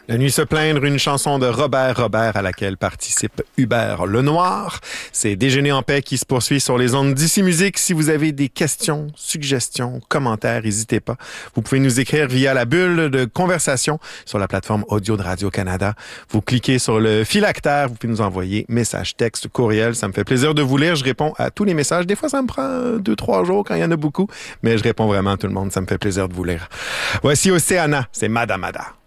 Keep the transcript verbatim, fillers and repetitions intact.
La nuit se plaindre, une chanson de Robert Robert à laquelle participe Hubert Lenoir. C'est Déjeuner en paix qui se poursuit sur les ondes d'Ici Musique. Si vous avez des questions, suggestions, commentaires, n'hésitez pas. Vous pouvez nous écrire via la bulle de conversation sur la plateforme audio de Radio-Canada. Vous cliquez sur le phylactère, vous pouvez nous envoyer message, texte, courriel. Ça me fait plaisir de vous lire. Je réponds à tous les messages. Des fois, ça me prend deux, trois jours quand il y en a beaucoup, mais je réponds vraiment à tout le monde. Ça me fait plaisir de vous lire. Voici Océana, c'est Madame Ada.